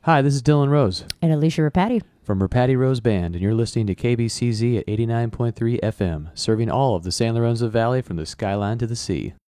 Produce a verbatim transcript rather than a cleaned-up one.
Hi, this is Dylan Rose And Alicia Rapati. from Rapati Rose Band, and you're listening to K B C Z at eighty-nine point three F M, serving all of the San Lorenzo Valley from the skyline to the sea.